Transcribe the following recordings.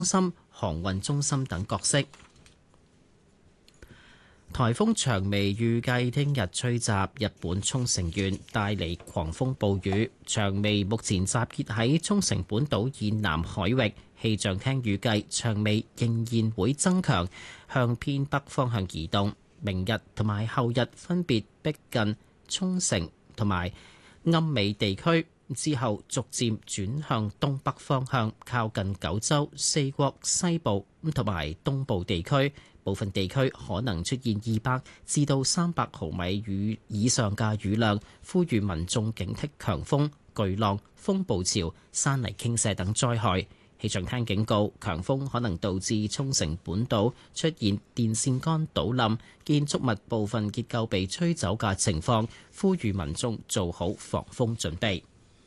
心、航運中心等角色。颱風長尾預計聽日吹襲日本沖繩縣，帶嚟狂風暴雨。長尾目前集結喺沖繩本島以南海域，氣象廳預計長尾仍然會增強，向偏北方向移動。明日同埋後日分別逼近沖繩同埋奄美地區，之後逐漸轉向東北方向，靠近九州、四國西部同埋東部地區。部分地區可能出現200至到300毫米雨以上嘅雨量，呼籲民眾警惕強風、巨浪、風暴潮、山泥傾瀉等災害。氣象廳警告，強風可能導致沖繩本島出現電線桿倒冧、建築物部分結構被吹走嘅情況，呼籲民眾做好防風準備。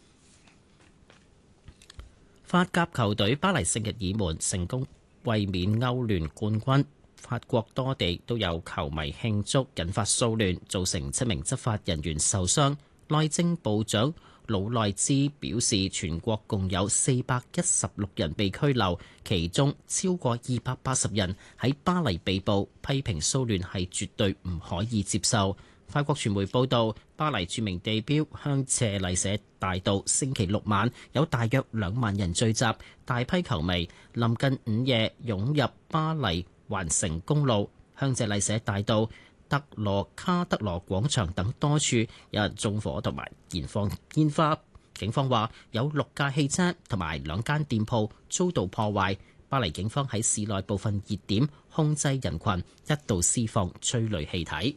法甲球隊巴黎聖日耳門成功衛冕歐聯冠軍。法國多地都有球迷慶祝，引發騷亂，造成7名執法人員受傷。內政部長魯內茲表示，全國共有416人被拘留，其中超過280人喺巴黎被捕，批評騷亂係絕對唔可以接受。法國傳媒報道，巴黎著名地標香榭麗舍大道星期六晚有大約2萬人聚集，大批球迷臨近午夜湧入巴黎環城公路、香榭麗舍大道、德羅卡德羅廣場等多處有人縱火同埋燃放煙花。警方話有6架汽車同埋2間店鋪遭到破壞。巴黎警方喺市內部分熱點控制人群，一度施放催淚氣體。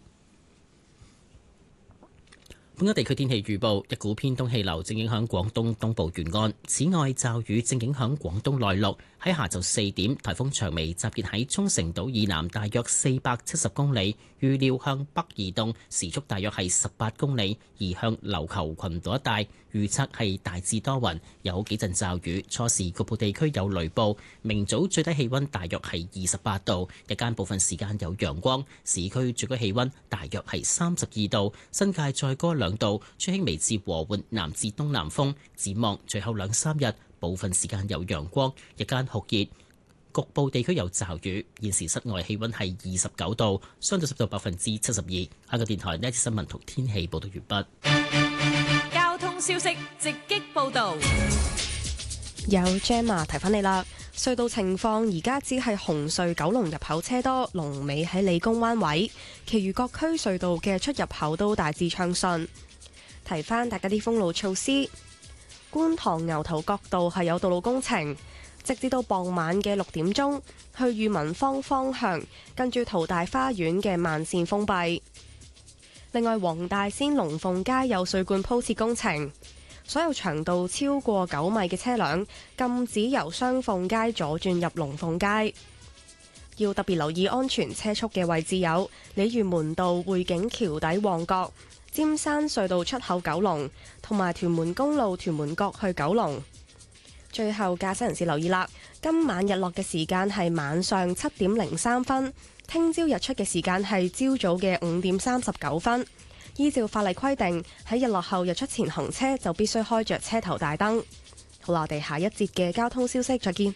本港地區天氣預報，一股偏東氣流正影響廣東東部沿岸，此外驟雨正影響廣東內陸。喺下晝4點，颱風長尾集結喺沖繩島以南大約470公里，預料向北移動，時速大約係18公里，移向琉球群島一帶。預測係大致多雲，有幾陣驟雨，初時局部地區有雷暴。明早最低氣溫大約係28度，日間部分時間有陽光，市區最高氣溫大約係32度，新界再高2度，吹輕微至和緩南至東南風。展望隨後2-3日，部分時間有陽光，日間酷熱，局部地區有驟雨。現時室外氣溫係29度，相對濕度72%。香港電台呢一節新聞同天氣報道完畢。 交通消息直擊報道， 有 Gemma 提翻你啦。隧道情況而家只係紅隧九龍入口車多，龍尾喺理工灣位，其餘各區隧道嘅出入口都大致暢順。提翻大家啲封路措施。觀塘牛頭角道係有道路工程，直至到傍晚嘅6點鐘，去裕民坊方向跟住淘大花園嘅慢線封閉。另外，黃大仙龍鳳街有水管鋪設工程，所有長度超過9米嘅車輛禁止由雙鳳街左轉入龍鳳街。要特別留意安全車速嘅位置有鯉魚門道匯景橋底旺角、尖山隧道出口九龍，同埋屯門公路屯門角去九龍。最後，駕駛人士留意啦，今晚日落嘅時間係晚上7點03分，聽朝日出嘅時間係朝早嘅5點39分。依照法例規定，喺日落後日出前行車就必須開着車頭大燈。好啦，我哋下一節嘅交通消息再見。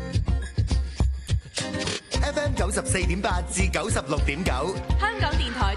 FM 94.8至96.9， 香港電台